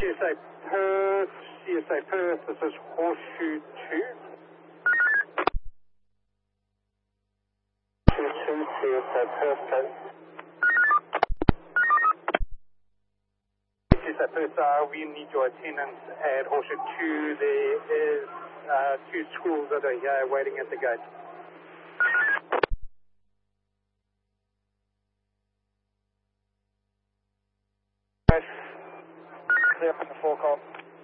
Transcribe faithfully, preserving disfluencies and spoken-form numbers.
S A Perth, C S A Perth, this is Horseshoe two. Horseshoe two, C S A Perth, go. C S A Perth, uh, we need your attendance at Horseshoe two. There is uh, two schools that are here waiting at the gate. Clear from the forecast.